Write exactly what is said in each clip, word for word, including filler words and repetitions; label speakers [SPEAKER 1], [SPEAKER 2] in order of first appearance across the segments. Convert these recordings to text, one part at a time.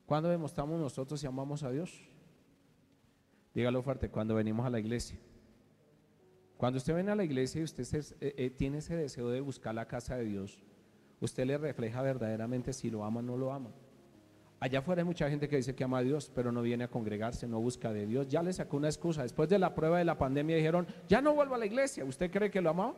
[SPEAKER 1] ¿Cuándo demostramos nosotros si amamos a Dios? Dígalo fuerte, cuando venimos a la iglesia. Cuando usted viene a la iglesia y usted se, eh, eh, tiene ese deseo de buscar la casa de Dios, usted le refleja verdaderamente si lo ama o no lo ama. Allá afuera hay mucha gente que dice que ama a Dios, pero no viene a congregarse, no busca de Dios. Ya le sacó una excusa. Después de la prueba de la pandemia dijeron, ya no vuelvo a la iglesia. ¿Usted cree que lo amaba?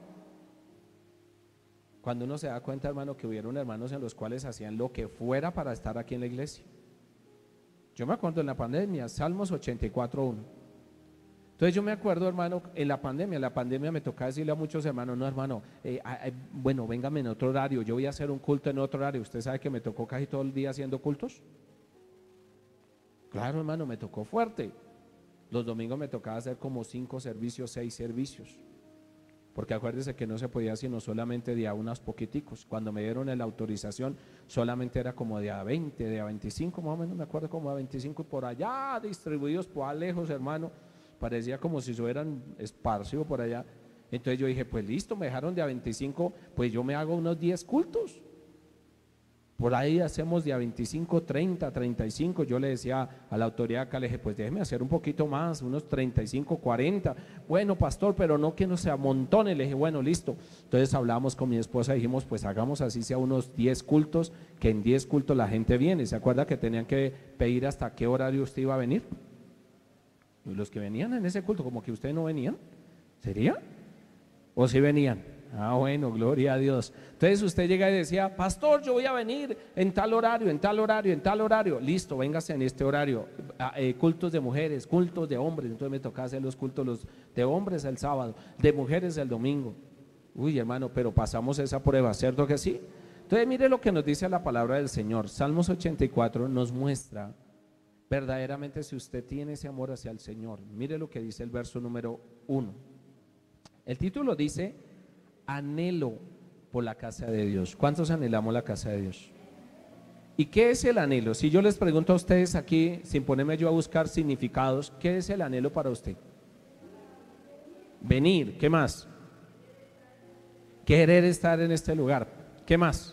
[SPEAKER 1] Cuando uno se da cuenta, hermano, que hubieron hermanos en los cuales hacían lo que fuera para estar aquí en la iglesia. Yo me acuerdo en la pandemia, Salmos ochenta y cuatro, uno. Entonces yo me acuerdo, hermano, en la pandemia, en la pandemia me tocaba decirle a muchos hermanos, no, hermano, eh, eh, bueno, véngame en otro horario, yo voy a hacer un culto en otro horario. ¿Usted sabe que me tocó casi todo el día haciendo cultos? Claro, hermano, me tocó fuerte. Los domingos me tocaba hacer como cinco servicios, seis servicios. Porque acuérdese que no se podía sino solamente de a unos poquiticos. Cuando me dieron la autorización, solamente era como de a veinte, de a veinticinco, más o menos, me acuerdo, como a veinticinco, y por allá distribuidos por allá lejos, hermano. Parecía como si se hubieran esparcido por allá. Entonces yo dije, pues listo, me dejaron de a veinticinco, pues yo me hago unos diez cultos. Por ahí hacemos de a veinticinco, treinta, treinta y cinco. Yo le decía a la autoridad acá, le dije, pues déjeme hacer un poquito más, unos treinta y cinco, cuarenta. Bueno, pastor, pero no que no se amontone. Le dije, bueno, listo. Entonces hablamos con mi esposa y dijimos, pues hagamos así sea unos diez cultos, que en diez cultos la gente viene. ¿Se acuerda que tenían que pedir hasta qué horario usted iba a venir? Y los que venían en ese culto, como que ustedes no venían, ¿sería? ¿O sí venían? Ah, bueno, gloria a Dios. Entonces usted llega y decía, pastor, yo voy a venir en tal horario, en tal horario, en tal horario. Listo, véngase en este horario. Eh, cultos de mujeres, cultos de hombres. Entonces me tocaba hacer los cultos los de hombres el sábado, de mujeres el domingo. Uy, hermano, pero pasamos esa prueba, ¿cierto que sí? Entonces mire lo que nos dice la palabra del Señor. Salmos ochenta y cuatro nos muestra verdaderamente si usted tiene ese amor hacia el Señor. Mire lo que dice el verso número uno. El título dice, anhelo por la casa de Dios. ¿Cuántos anhelamos la casa de Dios? ¿Y qué es el anhelo? Si yo les pregunto a ustedes aquí, sin ponerme yo a buscar significados, ¿qué es el anhelo para usted? Venir, ¿qué más? Querer estar en este lugar, ¿qué más?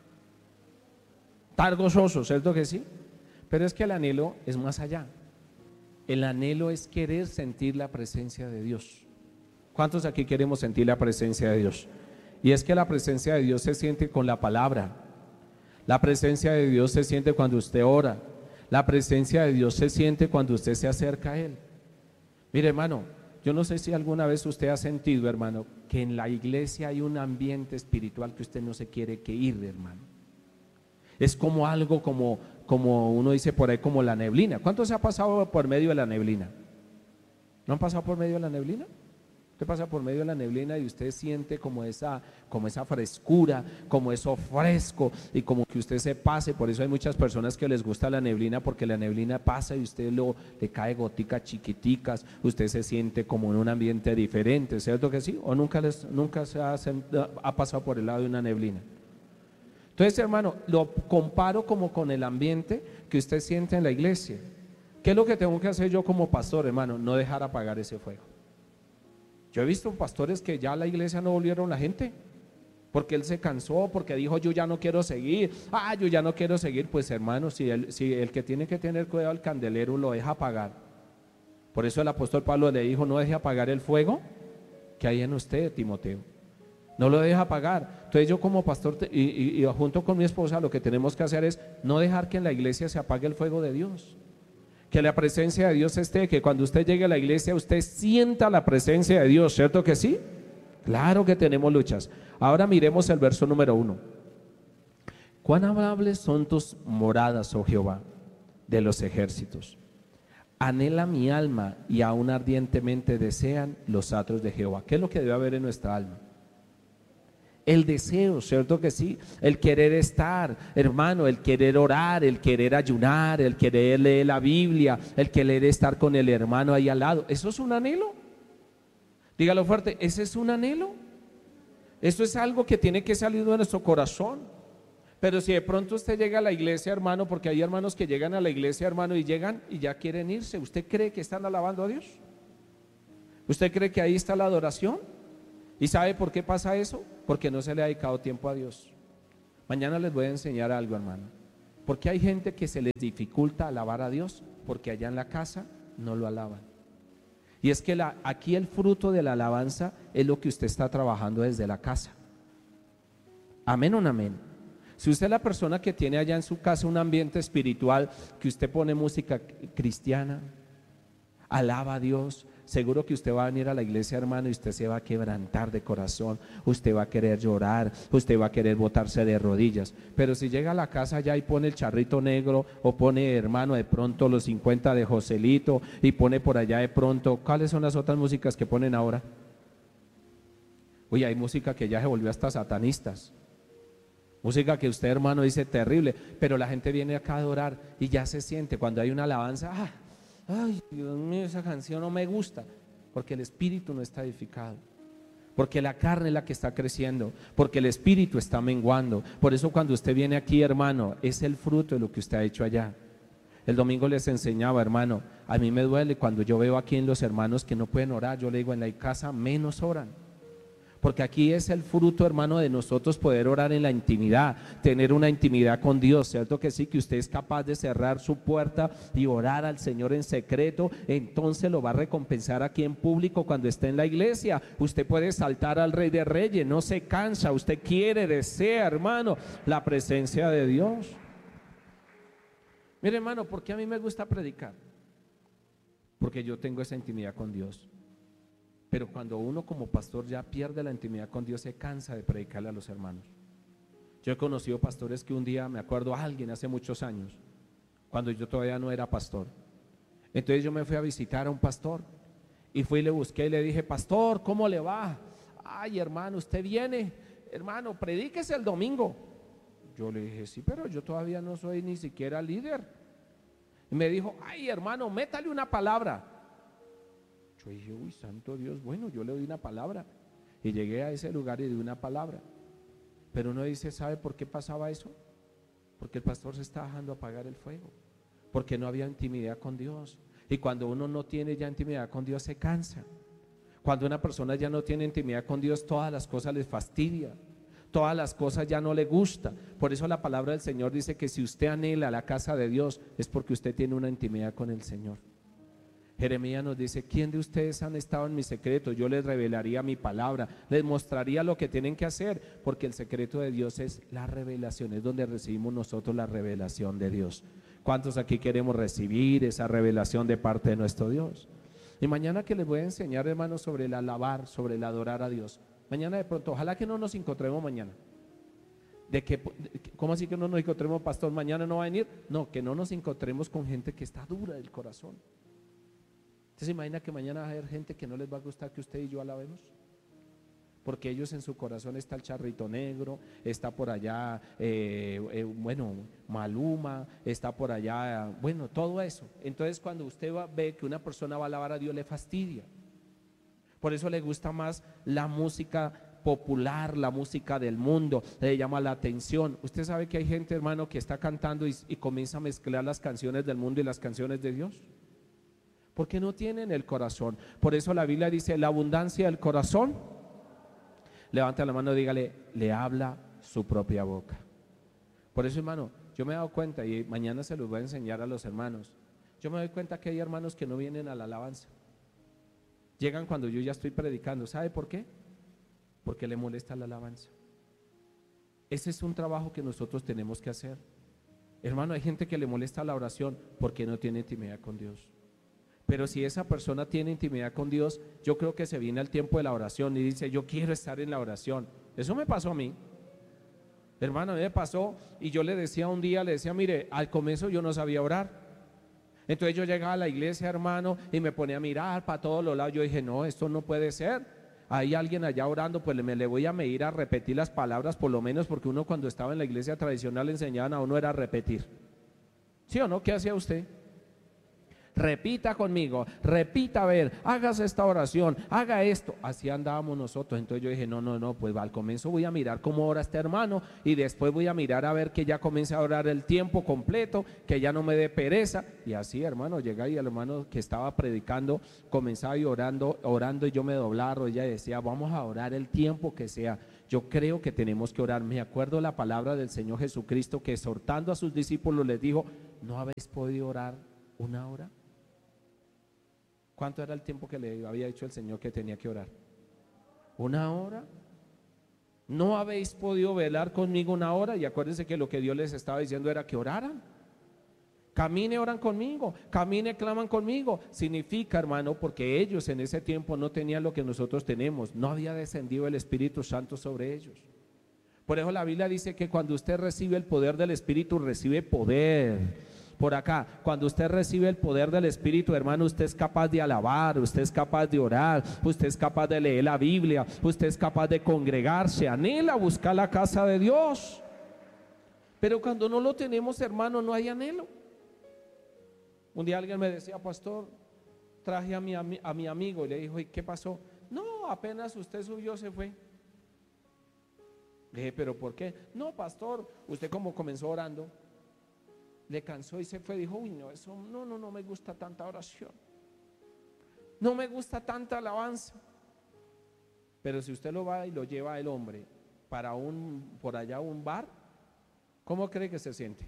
[SPEAKER 1] Estar gozoso, ¿cierto que sí? Pero es que el anhelo es más allá. El anhelo es querer sentir la presencia de Dios. ¿Cuántos aquí queremos sentir la presencia de Dios? Y es que la presencia de Dios se siente con la palabra. La presencia de Dios se siente cuando usted ora. La presencia de Dios se siente cuando usted se acerca a Él. Mire, hermano, yo no sé si alguna vez usted ha sentido, hermano, que en la iglesia hay un ambiente espiritual que usted no se quiere que ir, hermano. Es como algo como, como uno dice por ahí, como la neblina. ¿Cuánto se ha pasado por medio de la neblina? ¿No han pasado por medio de la neblina? Usted pasa por medio de la neblina y usted siente como esa, como esa frescura, como eso fresco y como que usted se pase. Por eso hay muchas personas que les gusta la neblina, porque la neblina pasa y usted lo, le cae goticas chiquiticas, usted se siente como en un ambiente diferente, ¿cierto que sí? ¿O nunca, les, nunca se ha, ha pasado por el lado de una neblina? Entonces, hermano, lo comparo como con el ambiente que usted siente en la iglesia. ¿Qué es lo que tengo que hacer yo como pastor, hermano? No dejar apagar ese fuego. Yo he visto pastores que ya a la iglesia no volvieron la gente, porque él se cansó, porque dijo yo ya no quiero seguir, ah, yo ya no quiero seguir. Pues hermano, si el, si el que tiene que tener cuidado al candelero lo deja apagar. Por eso el apóstol Pablo le dijo, no deje apagar el fuego que hay en usted, Timoteo. No lo deja apagar. Entonces yo como pastor y, y, y junto con mi esposa lo que tenemos que hacer es no dejar que en la iglesia se apague el fuego de Dios. Que la presencia de Dios esté, que cuando usted llegue a la iglesia usted sienta la presencia de Dios, ¿cierto que sí? Claro que tenemos luchas. Ahora miremos el verso número uno. Cuán amables son tus moradas, oh Jehová, de los ejércitos. Anhela mi alma y aún ardientemente desean los atrios de Jehová. ¿Qué es lo que debe haber en nuestra alma? El deseo, ¿cierto que sí? El querer estar, hermano, el querer orar, el querer ayunar, el querer leer la Biblia, el querer estar con el hermano ahí al lado. ¿Eso es un anhelo? Dígalo fuerte, ¿ese es un anhelo? Eso es algo que tiene que salir de nuestro corazón. Pero si de pronto usted llega a la iglesia, hermano, porque hay hermanos que llegan a la iglesia, hermano, y llegan y ya quieren irse, ¿usted cree que están alabando a Dios? ¿Usted cree que ahí está la adoración? ¿Y sabe por qué pasa eso? Porque no se le ha dedicado tiempo a Dios. Mañana les voy a enseñar algo, hermano. Porque hay gente que se les dificulta alabar a Dios porque allá en la casa no lo alaban. Y es que la, aquí el fruto de la alabanza es lo que usted está trabajando desde la casa. Amén o no amén. Si usted es la persona que tiene allá en su casa un ambiente espiritual, que usted pone música cristiana, alaba a Dios, seguro que usted va a venir a la iglesia, hermano, y usted se va a quebrantar de corazón, usted va a querer llorar, usted va a querer botarse de rodillas. Pero si llega a la casa ya y pone el charrito negro, o pone, hermano, de pronto los cincuenta de Joselito, y pone por allá de pronto, ¿cuáles son las otras músicas que ponen ahora? Uy, hay música que ya se volvió hasta satanistas. Música que usted, hermano, dice terrible, pero la gente viene acá a adorar y ya se siente cuando hay una alabanza, ah, ay, Dios mío, esa canción no me gusta, porque el espíritu no está edificado, porque la carne es la que está creciendo, porque el espíritu está menguando. Por eso cuando usted viene aquí, hermano, es el fruto de lo que usted ha hecho allá. El domingo les enseñaba, hermano, a mí me duele cuando yo veo aquí en los hermanos que no pueden orar. Yo le digo, en la casa menos oran. Porque aquí es el fruto, hermano, de nosotros poder orar en la intimidad, tener una intimidad con Dios, ¿cierto que sí? Que usted es capaz de cerrar su puerta y orar al Señor en secreto, entonces lo va a recompensar aquí en público cuando esté en la iglesia. Usted puede saltar al Rey de Reyes, no se cansa, usted quiere, desea, hermano, la presencia de Dios. Mire, hermano, ¿por qué a mí me gusta predicar? Porque yo tengo esa intimidad con Dios. Pero cuando uno como pastor ya pierde la intimidad con Dios, se cansa de predicarle a los hermanos. Yo he conocido pastores que un día, me acuerdo a alguien hace muchos años, cuando yo todavía no era pastor. Entonces yo me fui a visitar a un pastor y fui y le busqué y le dije, pastor, ¿cómo le va? Ay, hermano, usted viene, hermano, predíquese el domingo. Yo le dije, sí, pero yo todavía no soy ni siquiera líder. Y me dijo, ay, hermano, métale una palabra. Yo dije, uy, santo Dios, bueno, yo le doy una palabra. Y llegué a ese lugar y di una palabra. Pero uno dice, ¿sabe por qué pasaba eso? Porque el pastor se está dejando apagar el fuego, porque no había intimidad con Dios. Y cuando uno no tiene ya intimidad con Dios, se cansa. Cuando una persona ya no tiene intimidad con Dios, todas las cosas les fastidia, todas las cosas ya no le gusta. Por eso la palabra del Señor dice que si usted anhela la casa de Dios, es porque usted tiene una intimidad con el Señor. Jeremías nos dice, ¿quién de ustedes han estado en mi secreto? Yo les revelaría mi palabra, les mostraría lo que tienen que hacer, porque el secreto de Dios es la revelación, es donde recibimos nosotros la revelación de Dios. ¿Cuántos aquí queremos recibir esa revelación de parte de nuestro Dios? Y mañana que les voy a enseñar, hermanos, sobre el alabar, sobre el adorar a Dios. Mañana de pronto, ojalá que no nos encontremos mañana. ¿De que, ¿Cómo así que no nos encontremos, pastor? ¿Mañana no va a venir? No, que no nos encontremos con gente que está dura del corazón. ¿Usted se imagina que mañana va a haber gente que no les va a gustar que usted y yo alabemos? Porque ellos en su corazón está el charrito negro, está por allá, eh, eh, bueno, Maluma, está por allá, bueno, todo eso. Entonces cuando usted va, ve que una persona va a alabar a Dios, le fastidia. Por eso le gusta más la música popular, la música del mundo, le llama la atención. Usted sabe que hay gente, hermano, que está cantando y, y comienza a mezclar las canciones del mundo y las canciones de Dios, porque no tienen el corazón. Por eso la Biblia dice, la abundancia del corazón, levanta la mano y dígale, le habla su propia boca. Por eso, hermano, yo me he dado cuenta, y mañana se los voy a enseñar a los hermanos, yo me doy cuenta que hay hermanos que no vienen a la alabanza, llegan cuando yo ya estoy predicando. ¿Sabe por qué? Porque le molesta la alabanza. Ese es un trabajo que nosotros tenemos que hacer. Hermano, hay gente que le molesta la oración porque no tiene intimidad con Dios. Pero si esa persona tiene intimidad con Dios, yo creo que se viene al tiempo de la oración y dice, yo quiero estar en la oración. Eso me pasó a mí, hermano, a mí me pasó. Y yo le decía un día, le decía, mire, al comienzo yo no sabía orar. Entonces yo llegaba a la iglesia, hermano, y me ponía a mirar para todos los lados. Yo dije, no, esto no puede ser. Hay alguien allá orando, pues me le voy a medir a repetir las palabras por lo menos, porque uno cuando estaba en la iglesia tradicional le enseñaban a uno era repetir. ¿Sí o no? ¿Qué hacía usted? Repita conmigo, repita, a ver, hágase esta oración, haga esto. Así andábamos nosotros. Entonces yo dije, no, no, no, pues al comienzo voy a mirar cómo ora este hermano y después voy a mirar a ver que ya comience a orar el tiempo completo, que ya no me dé pereza. Y así, hermano, llega y el hermano que estaba predicando comenzaba y orando, orando y yo me doblaba rodilla y decía, vamos a orar el tiempo que sea. Yo creo que tenemos que orar. Me acuerdo la palabra del Señor Jesucristo que exhortando a sus discípulos les dijo, ¿no habéis podido orar una hora? ¿Cuánto era el tiempo que le había dicho el Señor que tenía que orar? ¿Una hora? ¿No habéis podido velar conmigo una hora? Y acuérdense que lo que Dios les estaba diciendo era que oraran. Camine, oran conmigo, camine, claman conmigo. Significa, hermano, porque ellos en ese tiempo no tenían lo que nosotros tenemos, no había descendido el Espíritu Santo sobre ellos. Por eso la Biblia dice que cuando usted recibe el poder del Espíritu, recibe poder. Por acá, cuando usted recibe el poder del Espíritu, hermano, usted es capaz de alabar, usted es capaz de orar, usted es capaz de leer la Biblia, usted es capaz de congregarse, anhela buscar la casa de Dios. Pero cuando no lo tenemos, hermano, no hay anhelo. Un día alguien me decía, pastor, traje a mi, a mi amigo y le dijo, ¿y qué pasó? No, apenas usted subió se fue. Le dije, ¿pero por qué? No, pastor, usted como comenzó orando, le cansó y se fue. Dijo, uy, no, eso, no, no, no me gusta tanta oración, no me gusta tanta alabanza. Pero si usted lo va y lo lleva el hombre para un, por allá un bar, ¿cómo cree que se siente?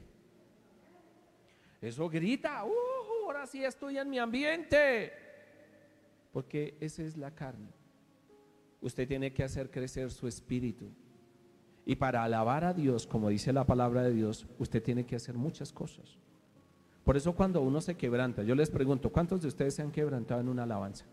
[SPEAKER 1] Eso grita, uh, ahora sí estoy en mi ambiente. Porque esa es la carne. Usted tiene que hacer crecer su espíritu. Y para alabar a Dios, como dice la palabra de Dios, usted tiene que hacer muchas cosas. Por eso cuando uno se quebranta, yo les pregunto, ¿cuántos de ustedes se han quebrantado en una alabanza?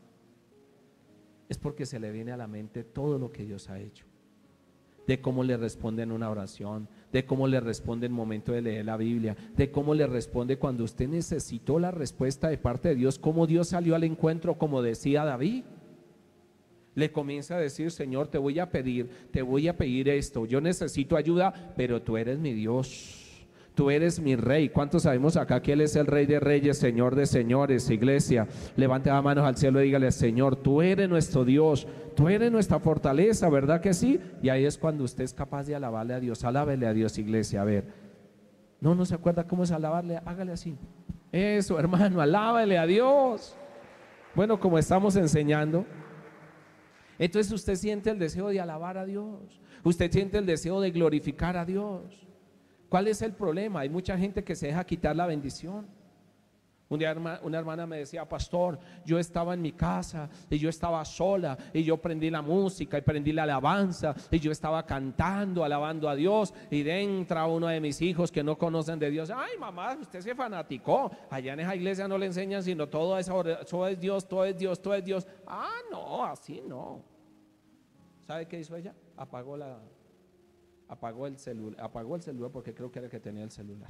[SPEAKER 1] Es porque se le viene a la mente todo lo que Dios ha hecho. De cómo le responde en una oración, de cómo le responde en el momento de leer la Biblia, de cómo le responde cuando usted necesitó la respuesta de parte de Dios, cómo Dios salió al encuentro, como decía David. Le comienza a decir, Señor, te voy a pedir, te voy a pedir esto, yo necesito ayuda, pero tú eres mi Dios, tú eres mi Rey. ¿Cuántos sabemos acá que Él es el Rey de Reyes, Señor de Señores? Iglesia, levante las manos al cielo y dígale, Señor, tú eres nuestro Dios, tú eres nuestra fortaleza, ¿verdad que sí? Y ahí es cuando usted es capaz de alabarle a Dios. Alábele a Dios, iglesia. A ver, no, no se acuerda cómo es alabarle, hágale así. Eso, hermano, alábale a Dios. Bueno, como estamos enseñando, entonces usted siente el deseo de alabar a Dios, usted siente el deseo de glorificar a Dios. ¿Cuál es el problema? Hay mucha gente que se deja quitar la bendición. Un día una hermana me decía, pastor, yo estaba en mi casa y yo estaba sola y yo prendí la música y prendí la alabanza y yo estaba cantando, alabando a Dios, y entra uno de mis hijos que no conocen de Dios. Ay, mamá, usted se fanaticó, allá en esa iglesia no le enseñan sino todo eso, todo es Dios, todo es Dios, todo es Dios. Ah, no, así no. ¿Sabe qué hizo ella? Apagó la, apagó el celular, apagó el celular porque creo que era el que tenía el celular.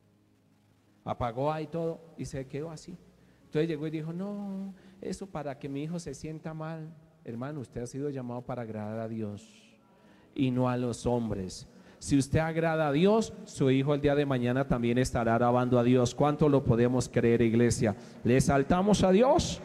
[SPEAKER 1] Apagó ahí todo y se quedó así. Entonces llegó y dijo, no, eso para que mi hijo se sienta mal. Hermano, usted ha sido llamado para agradar a Dios y no a los hombres. Si usted agrada a Dios, su hijo el día de mañana también estará alabando a Dios. ¿Cuánto lo podemos creer, iglesia? ¿Le exaltamos a Dios?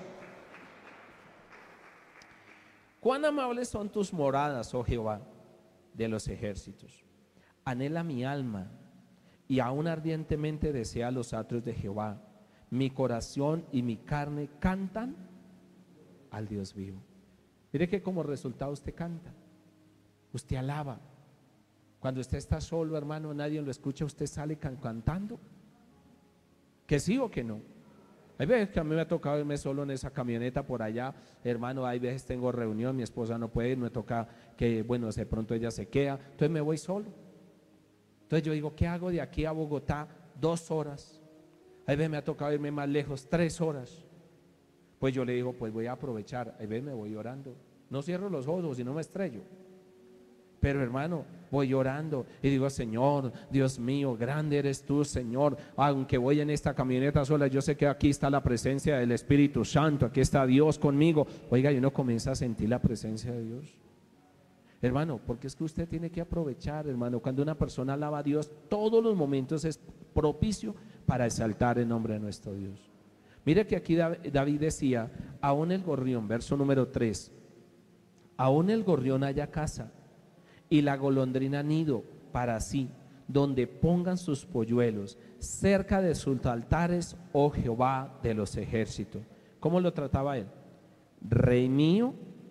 [SPEAKER 1] Cuán amables son tus moradas, oh Jehová de los ejércitos. Anhela mi alma y aún ardientemente desea los atrios de Jehová. Mi corazón y mi carne cantan al Dios vivo. Mire que como resultado usted canta, usted alaba. Cuando usted está solo, hermano, nadie lo escucha, usted sale can cantando. ¿Que sí o que no? Hay veces que a mí me ha tocado irme solo en esa camioneta por allá, hermano, hay veces tengo reunión, mi esposa no puede ir, me toca que, bueno, de pronto ella se queda, entonces me voy solo. Entonces yo digo, ¿qué hago de aquí a Bogotá? Dos horas. Hay veces me ha tocado irme más lejos, tres horas. Pues yo le digo, pues voy a aprovechar, hay veces me voy orando, no cierro los ojos, si no me estrello. Pero hermano, voy llorando y digo, Señor, Dios mío, grande eres tú, Señor. Aunque voy en esta camioneta sola, yo sé que aquí está la presencia del Espíritu Santo, aquí está Dios conmigo. Oiga, y uno comienza a sentir la presencia de Dios. Hermano, porque es que usted tiene que aprovechar, hermano, cuando una persona alaba a Dios, todos los momentos es propicio para exaltar el nombre de nuestro Dios. Mire que aquí David decía, aún el gorrión, verso número tres, aún el gorrión haya casa y la golondrina nido para sí, donde pongan sus polluelos, cerca de sus altares, oh Jehová de los ejércitos. ¿Cómo lo trataba él? Rey mío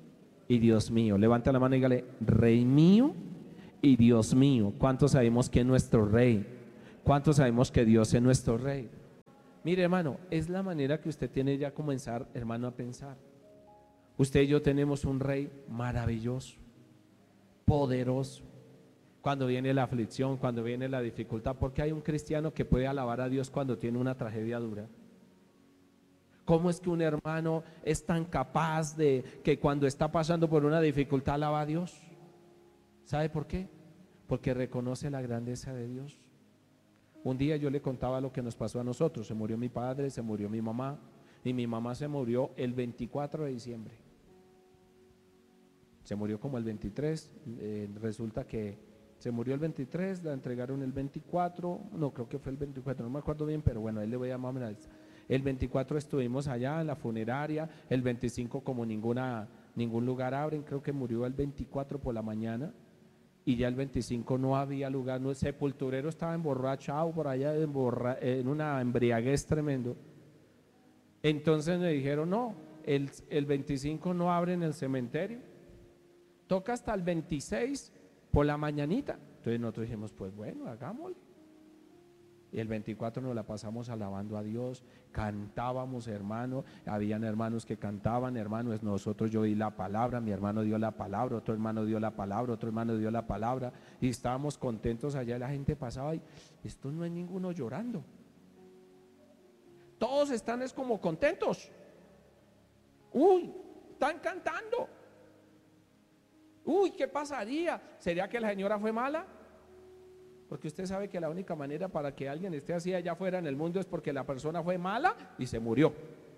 [SPEAKER 1] y Dios mío. Levanta la mano y dígale, Rey mío y Dios mío. ¿Cuántos sabemos que es nuestro Rey? ¿Cuántos sabemos que Dios es nuestro Rey? Mire, hermano, es la manera que usted tiene ya comenzar, hermano, a pensar. Usted y yo tenemos un Rey maravilloso, poderoso. Cuando viene la aflicción, cuando viene la dificultad, porque hay un cristiano que puede alabar a Dios cuando tiene una tragedia dura. ¿Cómo es que un hermano es tan capaz de que cuando está pasando por una dificultad alaba a Dios? ¿Sabe por qué? Porque reconoce la grandeza de Dios. Un día yo le contaba lo que nos pasó a nosotros. Se murió mi padre, se murió mi mamá, y mi mamá se murió el veinticuatro de diciembre. Se murió como el veintitrés, eh, resulta que se murió el veintitrés, la entregaron el veinticuatro, no, creo que fue el veinticuatro, no me acuerdo bien, pero bueno, ahí le voy a llamar. El veinticuatro estuvimos allá en la funeraria, el veinticinco como ninguna, ningún lugar abren, creo que murió el veinticuatro por la mañana, y ya el veinticinco no había lugar, no, el sepulturero estaba emborrachado por allá, emborra, en una embriaguez tremendo. Entonces me dijeron, no, el, el veinticinco no abren el cementerio, toca hasta el veintiséis por la mañanita. Entonces nosotros dijimos, pues bueno, hagámosle. Y el veinticuatro nos la pasamos alabando a Dios, cantábamos, hermano, habían hermanos que cantaban, hermanos, nosotros yo di la palabra, mi hermano dio la palabra, otro hermano dio la palabra, otro hermano dio la palabra, y estábamos contentos allá, y la gente pasaba y esto no hay ninguno llorando. Todos están es como contentos. Uy, están cantando. Uy, ¿qué pasaría? ¿Sería que la señora fue mala? Porque usted sabe que la única manera para que alguien esté así allá afuera en el mundo es porque la persona fue mala y se murió.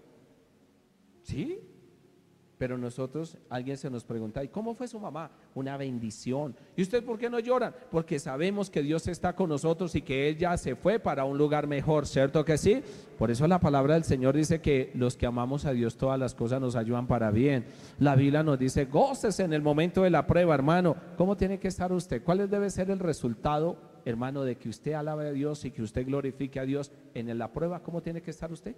[SPEAKER 1] ¿Sí? Pero nosotros, alguien se nos pregunta, ¿y cómo fue su mamá? Una bendición. ¿Y usted por qué no lloran? Porque sabemos que Dios está con nosotros y que Él ya se fue para un lugar mejor, ¿cierto que sí? Por eso la palabra del Señor dice que los que amamos a Dios todas las cosas nos ayudan para bien. La Biblia nos dice, gócese en el momento de la prueba, hermano. ¿Cómo tiene que estar usted? ¿Cuál debe ser el resultado, hermano, de que usted alabe a Dios y que usted glorifique a Dios en la prueba? ¿Cómo tiene que estar usted?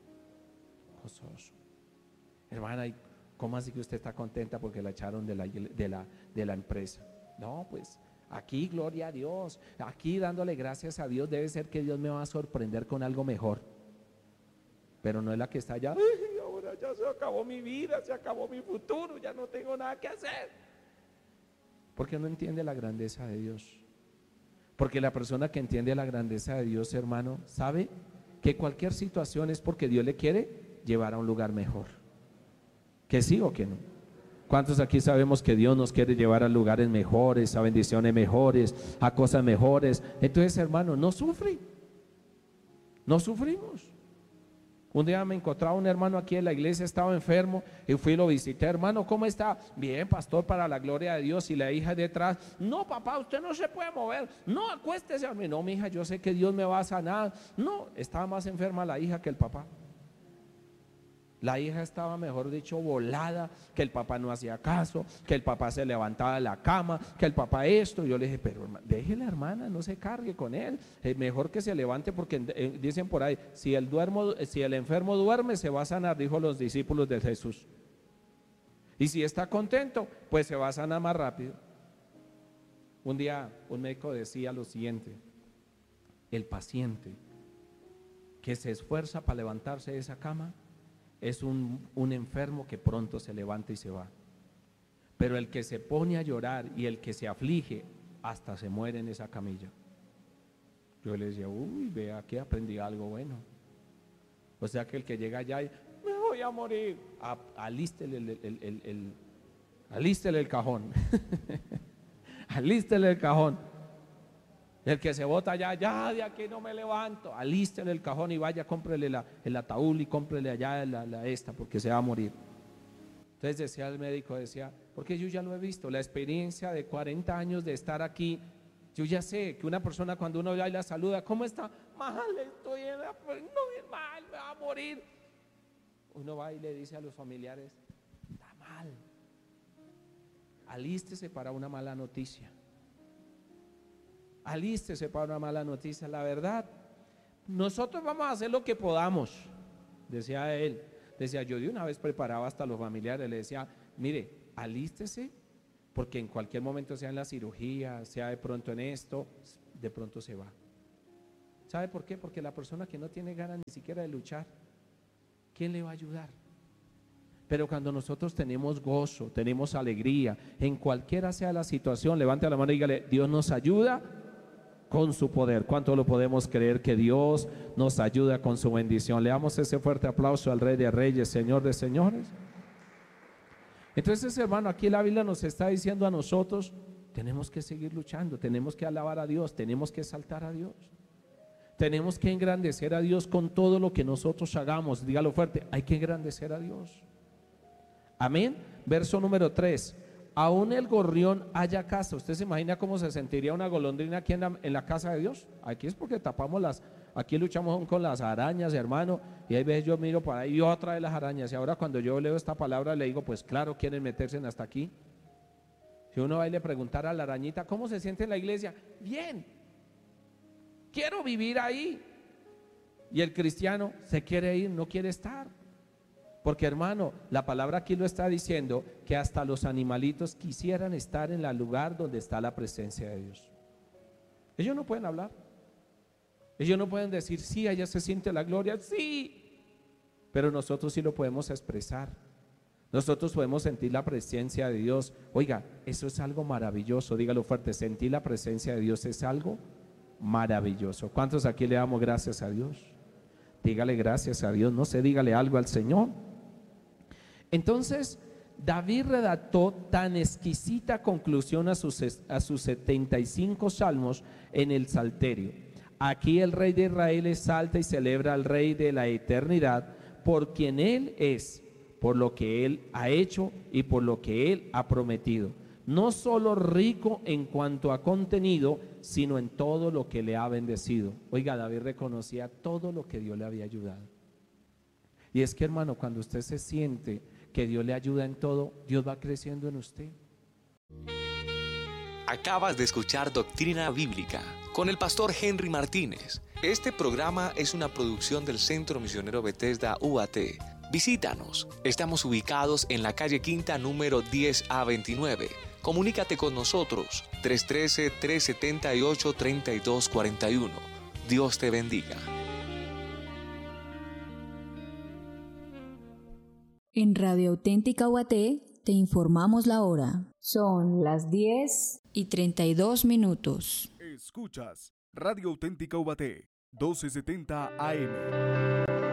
[SPEAKER 1] Gozoso. Hermana, ¿y cómo así que usted está contenta porque la echaron de la, de la, de la empresa? No, pues aquí gloria a Dios, aquí dándole gracias a Dios, debe ser que Dios me va a sorprender con algo mejor. Pero no es la que está allá, ay, ahora ya se acabó mi vida, se acabó mi futuro, ya no tengo nada que hacer. Porque no entiende la grandeza de Dios. Porque la persona que entiende la grandeza de Dios, hermano, sabe que cualquier situación es porque Dios le quiere llevar a un lugar mejor. ¿Que sí o que no? ¿Cuántos aquí sabemos que Dios nos quiere llevar a lugares mejores, a bendiciones mejores, a cosas mejores? Entonces, hermano, no sufre, no sufrimos. Un día me encontraba un hermano aquí en la iglesia, estaba enfermo y fui y lo visité. Hermano, ¿cómo está? Bien, pastor, para la gloria de Dios. Y la hija detrás, no, papá, usted no se puede mover, no, acuéstese. No, mi hija, yo sé que Dios me va a sanar. No, estaba más enferma la hija que el papá. La hija estaba, mejor dicho, volada, que el papá no hacía caso, que el papá se levantaba de la cama, que el papá esto. Yo le dije, pero déjela, hermana, no se cargue con él, es mejor que se levante, porque eh, dicen por ahí, si el, duermo, si el enfermo duerme, se va a sanar, dijo los discípulos de Jesús. Y si está contento, pues se va a sanar más rápido. Un día un médico decía lo siguiente: el paciente que se esfuerza para levantarse de esa cama es un, un enfermo que pronto se levanta y se va, pero el que se pone a llorar y el que se aflige hasta se muere en esa camilla. Yo le decía, uy, vea que aprendí algo bueno. O sea que el que llega allá y me voy a morir, a, alístele el, el, el, el, el, alístele el cajón alístele el cajón. El que se bota allá, ya de aquí no me levanto, alístele el cajón y vaya, cómprele la, el ataúd y cómprele allá la, la esta, porque se va a morir. Entonces decía el médico, decía, porque yo ya lo he visto, la experiencia de cuarenta años de estar aquí, yo ya sé que una persona cuando uno va y la saluda, ¿cómo está? Mal, estoy en la, no bien mal, me va a morir. Uno va y le dice a los familiares, está mal, alístese para una mala noticia. Alístese para una mala noticia. La verdad, nosotros vamos a hacer lo que podamos, decía él. Decía, yo de una vez preparaba hasta los familiares, le decía, mire, alístese, porque en cualquier momento, sea en la cirugía, sea de pronto en esto, de pronto se va. ¿Sabe por qué? Porque la persona que no tiene ganas ni siquiera de luchar, ¿quién le va a ayudar? Pero cuando nosotros tenemos gozo, tenemos alegría, en cualquiera sea la situación, levante la mano y dígale: Dios nos ayuda con su poder. ¿Cuánto lo podemos creer que Dios nos ayuda con su bendición? Le damos ese fuerte aplauso al Rey de Reyes, Señor de Señores. Entonces, hermano, aquí la Biblia nos está diciendo a nosotros: tenemos que seguir luchando, tenemos que alabar a Dios, tenemos que exaltar a Dios, tenemos que engrandecer a Dios con todo lo que nosotros hagamos. Dígalo fuerte: hay que engrandecer a Dios. Amén. Verso número tres: aún el gorrión halla casa. ¿Usted se imagina cómo se sentiría una golondrina aquí en la, en la casa de Dios? Aquí es porque tapamos las, aquí luchamos con las arañas, hermano, y hay veces yo miro por ahí y otra de las arañas, y ahora cuando yo leo esta palabra le digo: pues claro, quieren meterse hasta aquí. Si uno va y le preguntara a la arañita: ¿cómo se siente en la iglesia? Bien, quiero vivir ahí. Y el cristiano se quiere ir, no quiere estar. Porque, hermano, la palabra aquí lo está diciendo, que hasta los animalitos quisieran estar en el lugar donde está la presencia de Dios. Ellos no pueden hablar. Ellos no pueden decir: sí, allá se siente la gloria, sí. Pero nosotros sí lo podemos expresar. Nosotros podemos sentir la presencia de Dios. Oiga, eso es algo maravilloso. Dígalo fuerte: sentir la presencia de Dios es algo maravilloso. ¿Cuántos aquí le damos gracias a Dios? Dígale gracias a Dios. No sé, dígale algo al Señor. Entonces, David redactó tan exquisita conclusión a sus, a sus setenta y cinco salmos en el Salterio. Aquí el Rey de Israel exalta y celebra al Rey de la eternidad, por quien Él es, por lo que Él ha hecho y por lo que Él ha prometido. No solo rico en cuanto a contenido, sino en todo lo que le ha bendecido. Oiga, David reconocía todo lo que Dios le había ayudado. Y es que, hermano, cuando usted se siente que Dios le ayuda en todo, Dios va creciendo en usted.
[SPEAKER 2] Acabas de escuchar Doctrina Bíblica con el pastor Henry Martínez. Este programa es una producción del Centro Misionero Bethesda U A T. Visítanos. Estamos ubicados en la calle Quinta número diez A veintinueve. Comunícate con nosotros tres uno tres, tres siete ocho, tres dos cuatro uno. Dios te bendiga.
[SPEAKER 3] En Radio Auténtica U A T te informamos la hora. Son las diez y treinta y dos minutos.
[SPEAKER 4] Escuchas Radio Auténtica U A T, doce setenta A M.